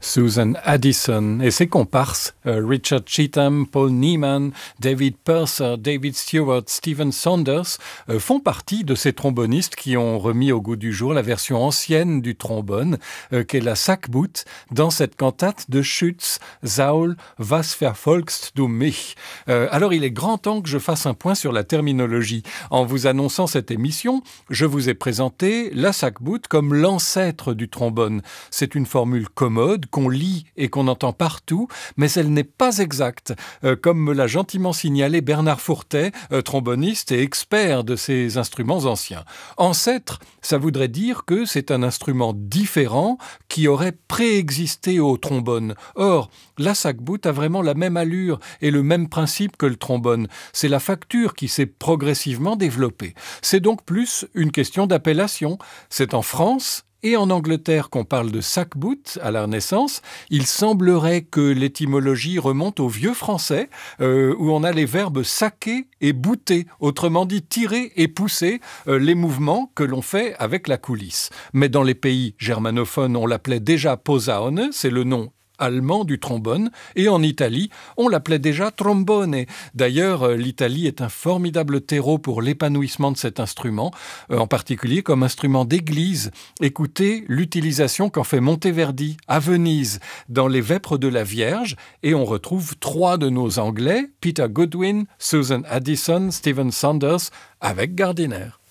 Susan Addison et ses comparses, Richard Cheetham, Paul Neiman, David Purser, David Stewart, Stephen Saunders, font partie de ces trombonistes qui ont remis au goût du jour la version ancienne du trombone, qu'est la Sackbout, dans cette cantate de Schütz, Saul, was verfolgst du mich? Alors il est grand temps que je fasse un point sur la terminologie. En vous annonçant cette émission, je vous ai présenté la Sackbout comme l'ancêtre du trombone. C'est une formule commode, qu'on lit et qu'on entend partout, mais elle n'est pas exacte, comme me l'a gentiment signalé Bernard Fourtet, tromboniste et expert de ces instruments anciens. Ancêtre, ça voudrait dire que c'est un instrument différent qui aurait préexisté au trombone. Or, la Sackbout a vraiment la même allure et le même principe que le trombone. C'est la facture qui s'est progressivement développée. C'est donc plus une question d'appellation. C'est en France et en Angleterre qu'on parle de sackbout à la Renaissance. Il semblerait que l'étymologie remonte au vieux français, où on a les verbes saquer et bouter, autrement dit tirer et pousser les mouvements que l'on fait avec la coulisse. Mais dans les pays germanophones, on l'appelait déjà posaune, c'est le nom allemand du trombone, et en Italie, on l'appelait déjà trombone. D'ailleurs, l'Italie est un formidable terreau pour l'épanouissement de cet instrument, en particulier comme instrument d'église. Écoutez l'utilisation qu'en fait Monteverdi à Venise dans les Vêpres de la Vierge, et on retrouve 3 de nos Anglais, Peter Goodwin, Susan Addison, Stephen Saunders, avec Gardiner.